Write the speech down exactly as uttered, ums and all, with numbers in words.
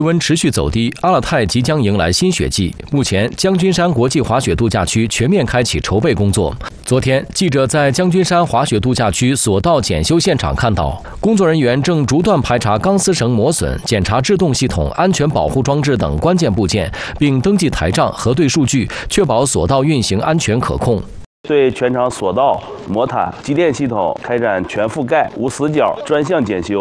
温持续走低，阿勒泰即将迎来新雪季。目前，将军山国际滑雪度假区全面开启筹备工作。昨天，记者在将军山滑雪度假区索道检修现场看到，工作人员正逐段排查钢丝绳磨损，检查制动系统、安全保护装置等关键部件，并登记台账、核对数据，确保索道运行安全可控。 对全场索道、磨毯、机电系统开展全覆盖、无死角专项检修。